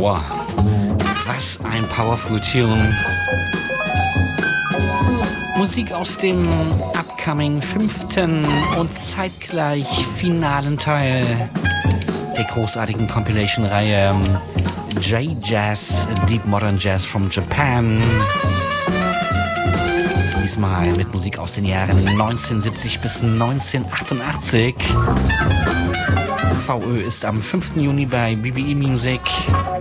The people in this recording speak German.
Wow, was ein Powerful Tune. Musik aus dem upcoming 5. und zeitgleich finalen Teil der großartigen Compilation-Reihe J-Jazz, Deep Modern Jazz from Japan. Diesmal mit Musik aus den Jahren 1970 bis 1988. VÖ ist am 5. Juni bei BBE Music.